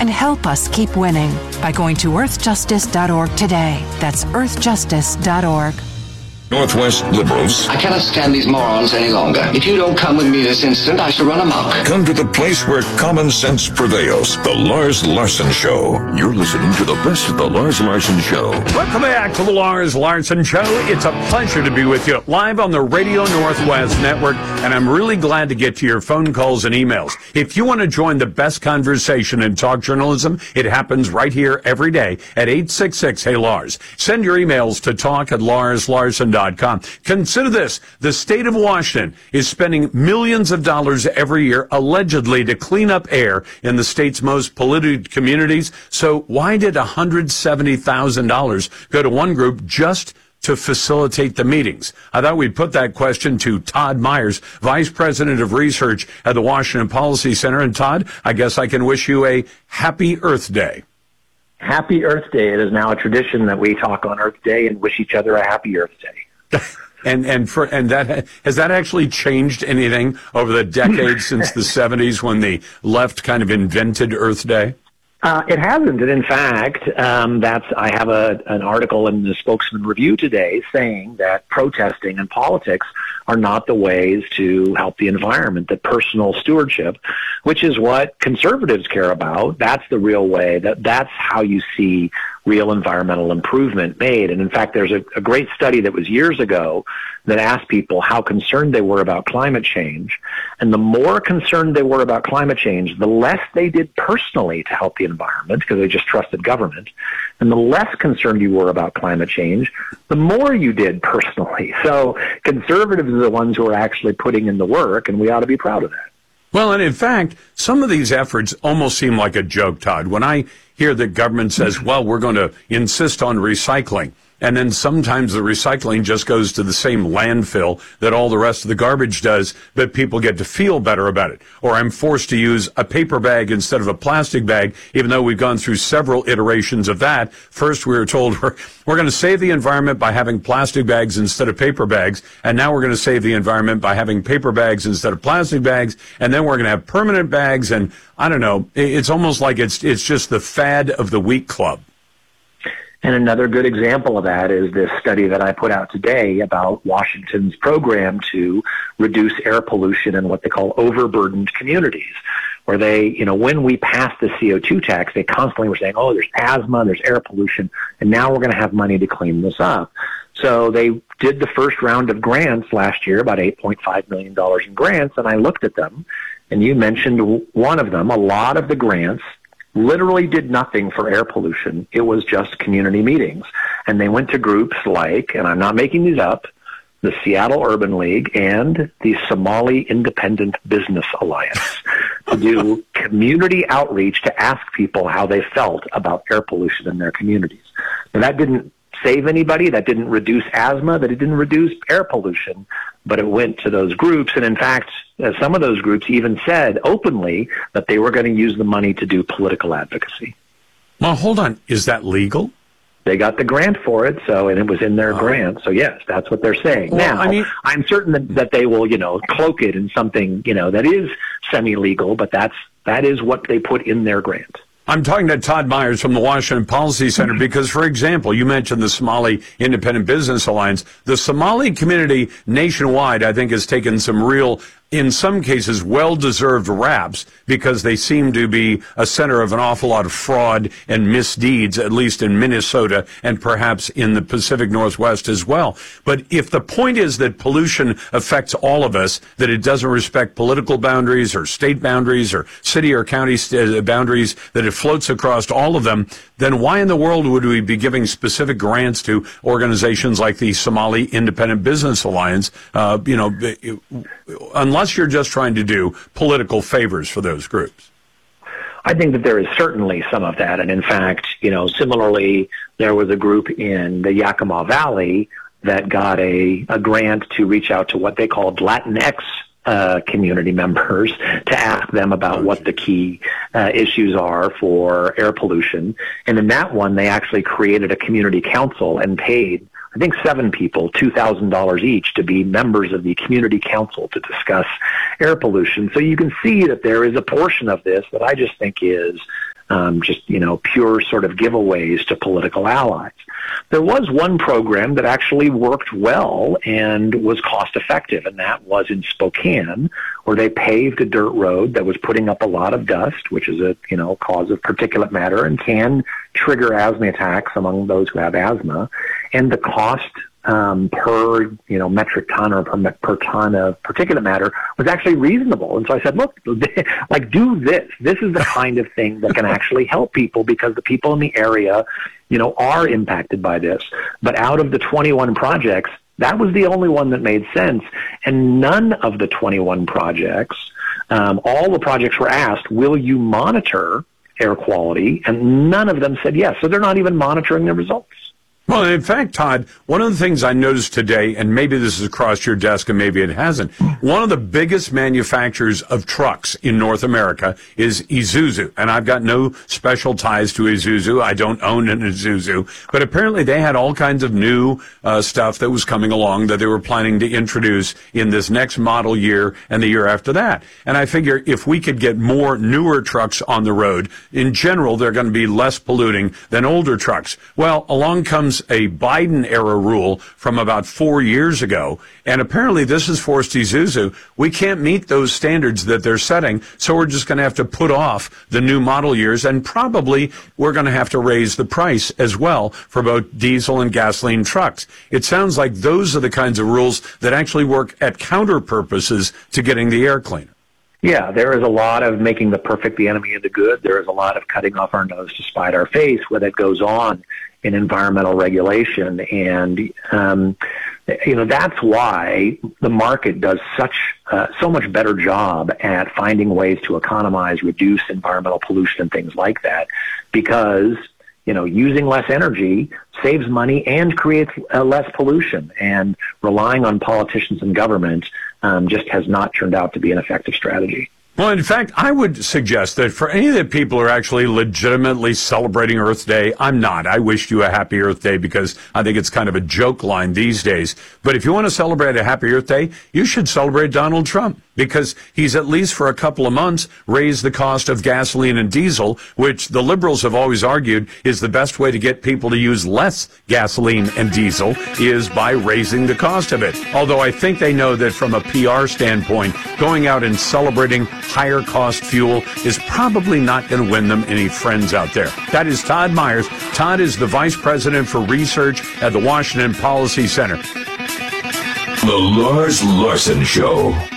and help us keep winning by going to earthjustice.org today. That's earthjustice.org. Northwest liberals. I cannot stand these morons any longer. If you don't come with me this instant, I shall run amok. Come to the place where common sense prevails. The Lars Larson Show. You're listening to the best of the Lars Larson Show. Welcome back to the Lars Larson Show. It's a pleasure to be with you live on the Radio Northwest Network, and I'm really glad to get to your phone calls and emails. If you want to join the best conversation in talk journalism, it happens right here every day at 866-HEY-LARS. Send your emails to talk@larslarson.com. Consider this. The state of Washington is spending millions of dollars every year, allegedly, to clean up air in the state's most polluted communities. So why did $170,000 go to one group just to facilitate the meetings? I thought we'd put that question to Todd Myers, Vice President of Research at the Washington Policy Center. And Todd, I guess I can wish you a happy Earth Day. Happy Earth Day. It is now a tradition that we talk on Earth Day and wish each other a happy Earth Day. And that has that actually changed anything over the decades since the 70s when the left kind of invented Earth Day? It hasn't, and in fact, I have an article in the Spokesman Review today saying that protesting and politics are not the ways to help the environment, that personal stewardship, which is what conservatives care about, that's the real way, that's how you see real environmental improvement made. And in fact, there's a great study that was years ago that asked people how concerned they were about climate change. And the more concerned they were about climate change, the less they did personally to help the environment because they just trusted government. And the less concerned you were about climate change, the more you did personally. So conservatives are the ones who are actually putting in the work, and we ought to be proud of that. Well, and in fact, some of these efforts almost seem like a joke, Todd. When I hear that government says, well, we're going to insist on recycling, and then sometimes the recycling just goes to the same landfill that all the rest of the garbage does, but people get to feel better about it. Or I'm forced to use a paper bag instead of a plastic bag, even though we've gone through several iterations of that. First, we were told we're going to save the environment by having plastic bags instead of paper bags, and now we're going to save the environment by having paper bags instead of plastic bags, and then we're going to have permanent bags, and I don't know. It's almost like it's just the fad of the week club. And another good example of that is this study that I put out today about Washington's program to reduce air pollution in what they call overburdened communities, where they, when we passed the CO2 tax, they constantly were saying, oh, there's asthma, there's air pollution, and now we're going to have money to clean this up. So they did the first round of grants last year, about $8.5 million in grants, and I looked at them, and you mentioned one of them. A lot of the grants literally did nothing for air pollution. It was just community meetings. And they went to groups like, and I'm not making these up, the Seattle Urban League and the Somali Independent Business Alliance to do community outreach to ask people how they felt about air pollution in their communities. Now, that didn't save anybody. That didn't reduce asthma. That it didn't reduce air pollution. But it went to those groups. And in fact, some of those groups even said openly that they were going to use the money to do political advocacy. Well, hold on. Is that legal? They got the grant for it, and it was in their grant. So, yes, that's what they're saying. Well, now, I'm certain that they will, cloak it in something, that is semi-legal, but that is what they put in their grant. I'm talking to Todd Myers from the Washington Policy Center because, for example, you mentioned the Somali Independent Business Alliance. The Somali community nationwide, I think, has taken some real, in some cases, well-deserved raps because they seem to be a center of an awful lot of fraud and misdeeds, at least in Minnesota and perhaps in the Pacific Northwest as well. But if the point is that pollution affects all of us, that it doesn't respect political boundaries or state boundaries or city or county boundaries, that it floats across all of them, then why in the world would we be giving specific grants to organizations like the Somali Independent Business Alliance, unless you're just trying to do political favors for those groups? I think that there is certainly some of that. And in fact, similarly, there was a group in the Yakima Valley that got a grant to reach out to what they called Latinx community members to ask them about what the key issues are for air pollution. And in that one, they actually created a community council and paid, I think, 7 people $2,000 each to be members of the community council to discuss air pollution. So you can see that there is a portion of this that I just think is just, pure sort of giveaways to political allies. There was one program that actually worked well and was cost effective, and that was in Spokane, where they paved a dirt road that was putting up a lot of dust, which is a, cause of particulate matter and can trigger asthma attacks among those who have asthma. And the cost per metric ton or per ton of particulate matter was actually reasonable. And so I said, look, do this. This is the kind of thing that can actually help people, because the people in the area, are impacted by this. But out of the 21 projects, that was the only one that made sense. And none of the 21 projects, all the projects were asked, will you monitor air quality? And none of them said yes. So they're not even monitoring the results. Well, in fact, Todd, one of the things I noticed today, and maybe this has crossed your desk and maybe it hasn't, one of the biggest manufacturers of trucks in North America is Isuzu. And I've got no special ties to Isuzu. I don't own an Isuzu. But apparently they had all kinds of new stuff that was coming along that they were planning to introduce in this next model year and the year after that. And I figure if we could get more newer trucks on the road, in general, they're going to be less polluting than older trucks. Well, along comes a Biden-era rule from about 4 years ago, and apparently this has forced Isuzu. We can't meet those standards that they're setting, so we're just going to have to put off the new model years, and probably we're going to have to raise the price as well for both diesel and gasoline trucks. It sounds like those are the kinds of rules that actually work at counter purposes to getting the air cleaner. Yeah, there is a lot of making the perfect the enemy of the good. There is a lot of cutting off our nose to spite our face when it goes on in environmental regulation. And, that's why the market does so much better job at finding ways to economize, reduce environmental pollution and things like that, because using less energy saves money and creates less pollution. And relying on politicians and government just has not turned out to be an effective strategy. Well, in fact, I would suggest that for any of the people who are actually legitimately celebrating Earth Day, I'm not. I wish you a happy Earth Day because I think it's kind of a joke line these days. But if you want to celebrate a happy Earth Day, you should celebrate Donald Trump, because he's at least for a couple of months raised the cost of gasoline and diesel, which the liberals have always argued is the best way to get people to use less gasoline and diesel is by raising the cost of it. Although I think they know that from a PR standpoint, going out and celebrating higher cost fuel is probably not going to win them any friends out there. That is Todd Myers. Todd is the Vice President for Research at the Washington Policy Center. The Lars Larson Show.